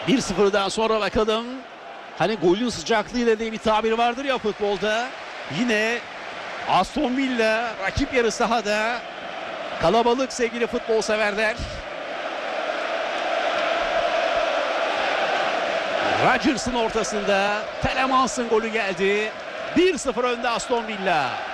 1-0'dan sonra bakalım. Hani golün sıcaklığıyla diye bir tabir vardır ya futbolda. Yine Aston Villa rakip yarı sahada. Kalabalık sevgili futbol severler. Rodgers'ın ortasında Telemans'ın golü geldi. 1-0 önde Aston Villa.